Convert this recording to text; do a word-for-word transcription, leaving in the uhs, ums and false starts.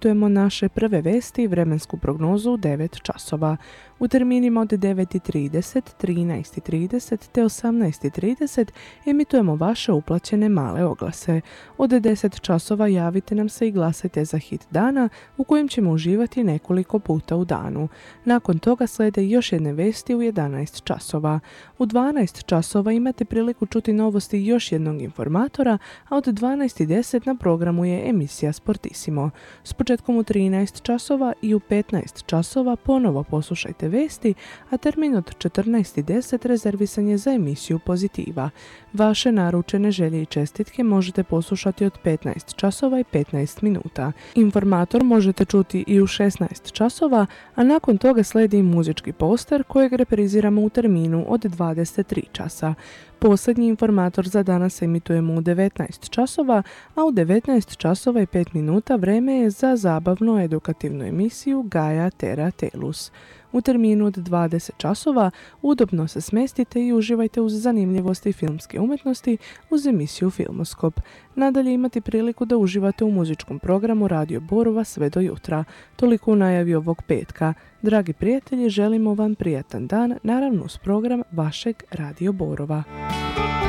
emitujemo naše prve vesti i vremensku prognozu u devet časova. U terminima od devet i trideset, trinaest i trideset te osamnaest i trideset emitujemo vaše uplaćene male oglase. Od deset časova javite nam se i glasajte za hit dana u kojem ćemo uživati nekoliko puta u danu. Nakon toga slede još jedne vesti u jedanaest časova. U dvanaest časova imate priliku čuti novosti još jednog informatora, a od dvanaest i deset na programu je emisija Sportissimo. S početkom u trinaest časova i u petnaest časova ponovo poslušajte vesti, a termin od četrnaest i deset rezervisan je za emisiju Pozitiva. Vaše naručene želje i čestitke možete poslušati od petnaest časova i petnaest minuta. Informator možete čuti i u šesnaest časova, a nakon toga sledi muzički poster kojeg repriziramo u terminu od dvadeset tri časa. Posljednji informator za danas emitujemo u devetnaest časova, a u devetnaest časova i pet minuta vreme je za zabavnu edukativnu emisiju Gaia Terra Telus. U terminu od dvadeset časova udobno se smestite i uživajte uz zanimljivosti filmske umjetnosti uz emisiju Filmoskop. Nadalje imate priliku da uživate u muzičkom programu Radio Borova sve do jutra. Toliko u najavi ovog petka. Dragi prijatelji, želimo vam prijatan dan, naravno uz program vašeg Radio Borova.